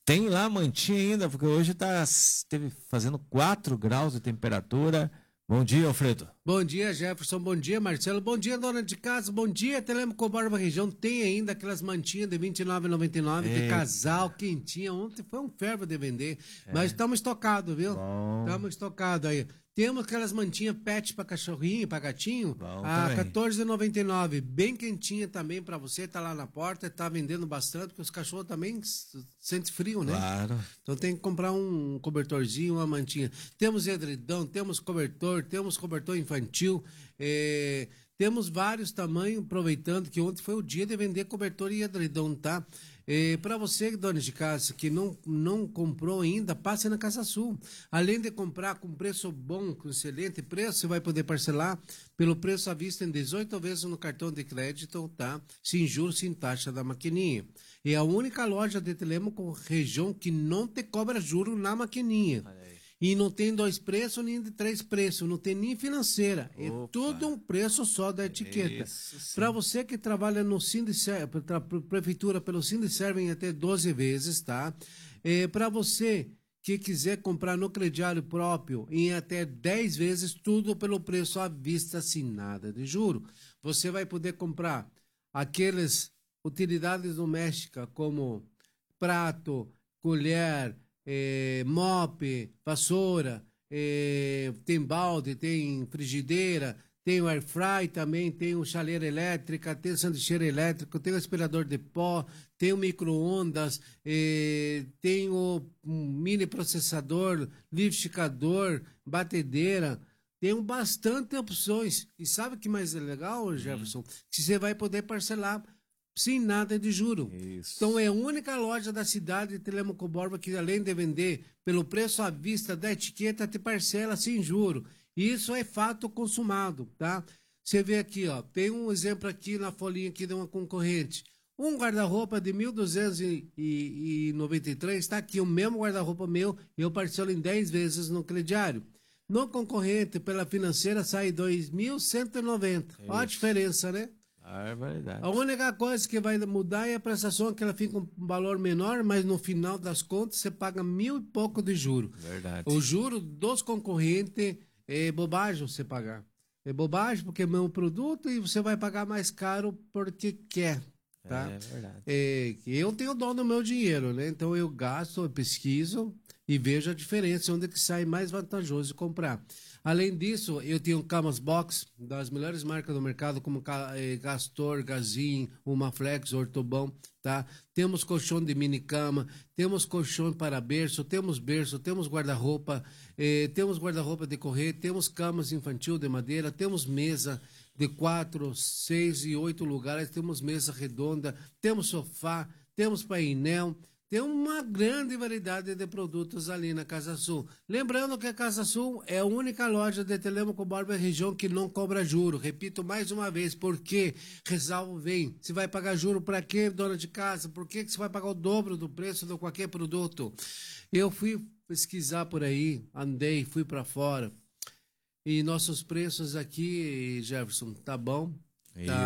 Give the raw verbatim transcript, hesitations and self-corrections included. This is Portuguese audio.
Tem lá mantinha ainda, porque hoje tá teve fazendo quatro graus de temperatura. Bom dia, Alfredo. Bom dia, Jefferson. Bom dia, Marcelo. Bom dia, dona de casa. Bom dia, Telemaco Borba Região. Tem ainda aquelas mantinhas de vinte e nove reais e noventa e nove centavos de casal, quentinha. Ontem foi um fervo de vender. É. Mas estamos estocados, viu? Estamos estocados aí. Temos aquelas mantinhas pet para cachorrinho, para gatinho, Bom, a quatorze reais e noventa e nove centavos. Bem quentinha também para você. Tá lá na porta, tá vendendo bastante, porque os cachorros também sentem frio, né? Claro. Então tem que comprar um cobertorzinho, uma mantinha. Temos edredom, temos cobertor, temos cobertor infantil, é, temos vários tamanhos, aproveitando que ontem foi o dia de vender cobertor e edredom, tá? É, para você, dona de casa, que não, não comprou ainda, passe na Casa Sul. Além de comprar com preço bom, com excelente preço, você vai poder parcelar pelo preço à vista em dezoito vezes no cartão de crédito, tá? Sem juros, sem taxa da maquininha. É a única loja de Telemaco Região que não te cobra juro na maquininha. E não tem dois preços, nem de três preços, não tem nem financeira. Opa. É tudo um preço só da etiqueta. Para você que trabalha no Sindicerve, para a prefeitura pelo Sindicerve em até doze vezes, tá? É, para você que quiser comprar no crediário próprio em até dez vezes, tudo pelo preço à vista, sem nada de juro. Você vai poder comprar aqueles utilidades domésticas como prato, colher, É, mop, vassoura, é, tem balde, tem frigideira, tem o air fry também, tem o chaleira elétrica, tem o sanduicheira elétrico, tem o aspirador de pó, tem o micro-ondas, é, tem o um mini processador, liquidificador, batedeira. Tem bastante opções. E sabe o que mais é legal, Jefferson? Hum. Que você vai poder parcelar sem nada de juro. Isso. Então é a única loja da cidade de Telemaco Borba que, além de vender pelo preço à vista da etiqueta, te parcela sem juro. Isso é fato consumado, tá? Você vê aqui, ó, tem um exemplo aqui na folhinha aqui de uma concorrente. Um guarda-roupa de mil duzentos e noventa e três, está aqui o mesmo guarda-roupa meu, eu parcelo em dez vezes no crediário. No concorrente, pela financeira, sai dois mil cento e noventa. Olha a diferença, né? É verdade. A única coisa que vai mudar é a prestação, que ela fica com um valor menor, mas no final das contas você paga mil e pouco de juro. Verdade. O juro dos concorrentes é bobagem você pagar. É bobagem porque é o mesmo produto e você vai pagar mais caro porque quer. Tá? É verdade. É, eu tenho dó do meu dinheiro, né? Então eu gasto, eu pesquiso e vejo a diferença, onde é que sai mais vantajoso comprar. Além disso, eu tenho camas box das melhores marcas do mercado, como Gastor, Gazin, Umaflex, Ortobão, tá? Temos colchão de mini cama, temos colchão para berço, temos berço, temos guarda-roupa, eh, temos guarda-roupa de correr, temos camas infantil de madeira, temos mesa de quatro, seis e oito lugares, temos mesa redonda, temos sofá, temos painel. Tem uma grande variedade de produtos ali na Casa Sul. Lembrando que a Casa Sul é a única loja de Telemaco Borba Região que não cobra juro. Repito mais uma vez, porque ressalvo vem. Você vai pagar juro para quê, dona de casa? Por que você vai pagar o dobro do preço de qualquer produto? Eu fui pesquisar por aí, andei, fui para fora. E nossos preços aqui, Jefferson, tá bom? Tá